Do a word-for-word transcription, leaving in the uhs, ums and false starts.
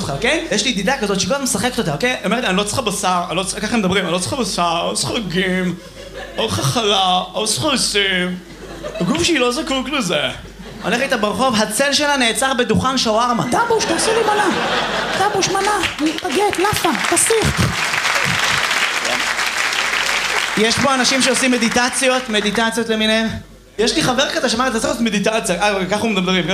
אותך, אוקיי? יש לי ידידה כזאת שכל הזמן משחקת אותה, אוקיי? היא אומרת, אני לא צריכה בשר, אני לא צריכה, ככה הם מדברים, אני לא צריכה בשר, אני לא צריכה רגים, אני לא צריכה חלה, אני לא צריכה עושים. הגוף שלי לא זקוק לזה. הולך איתה ברחוב, הצל שלה נעצר בדוכן שווארמה. דבוש, תעשי לי מנה. דבוש, מנה, בגט, לאפה, פסיך. יש פה אנשים שעושים מדיטציות, מדיטציות למיניהם. יש לי חבר כזה שאמר, אתה צריך לעשות מדיטציה. אה, ככה הוא מדברים.